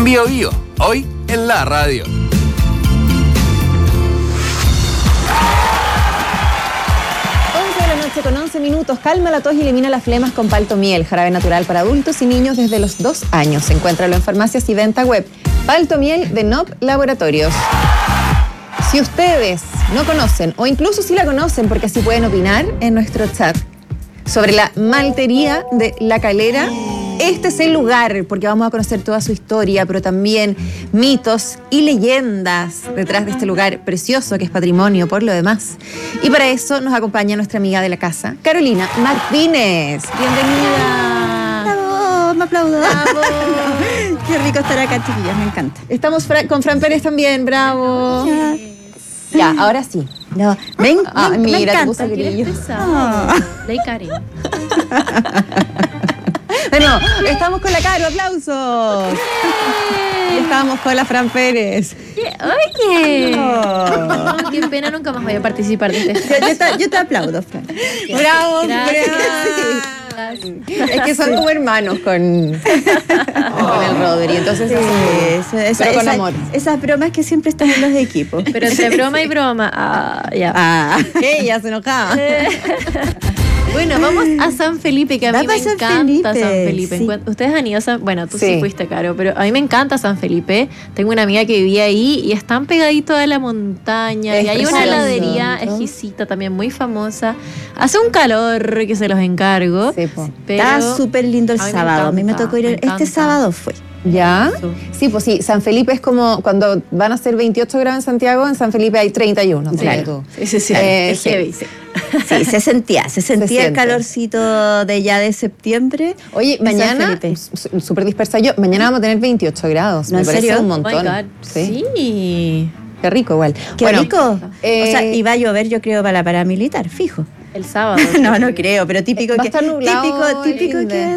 Bio Bio, hoy en la radio. Con 11 minutos, calma la tos y elimina las flemas con Paltomiel, jarabe natural para adultos y niños desde los 2 años. Encuéntralo en farmacias y venta web. Paltomiel de NOP Laboratorios. Si ustedes no conocen, o incluso si la conocen, porque así pueden opinar en nuestro chat sobre la maltería de La Calera, este es el lugar, porque vamos a conocer toda su historia, pero también mitos y leyendas detrás de este lugar precioso que es patrimonio por lo demás. Y para eso nos acompaña nuestra amiga de la casa, Carolina Martínez. Bienvenida. ¡Bravo! Me aplaudo. ¡Bravo! Qué rico estar acá, chiquillas, me encanta. Estamos con Fran Pérez también, bravo. Ya, ahora sí. No, mira, me te encanta. puse grillo. Ley Karen. Bueno, estamos con la Caro, aplausos. Y estamos con la Fran Pérez. Oye, no, qué pena, nunca más voy a participar de este. Yo te aplaudo, Fran. Bravo, Gracias. Es que son como hermanos con el Rodri, entonces pero con amor. Esas bromas que siempre están en los equipos. Pero entre broma y broma, ya. Ella se enojaba. Bueno, vamos a San Felipe, que a mí me encanta San Felipe. Sí. Ustedes han ido a San... Bueno, tú Sí. sí fuiste, Caro, pero a mí me encanta San Felipe. Tengo una amiga que vivía ahí y están pegaditos a la montaña. Es y hay una precioso, heladería ¿no? exquisita también, muy famosa. Hace un calor que se los encargo. Sí, po. Pero Está súper lindo el a mí me sábado. A mí me encanta, tocó ir. me Este encanta. sábado fue. ¿Ya? Eso. Sí, pues sí, San Felipe es como cuando van a ser 28 grados en Santiago, en San Felipe hay 31. Claro. Sí. Es sí. heavy, sí. Sí, se sentía el siente. calorcito de ya de septiembre. Oye, en San mañana, Felipe. súper dispersa yo, mañana vamos a tener 28 grados. ¿No, Me en parece serio? un Oh my montón. God. Sí. Qué rico igual. Qué Bueno, rico. O sea, eh, y va a llover, yo creo, para la paramilitar, fijo. El sábado. No creo, pero típico Va a que estar nublado típico el fin que de.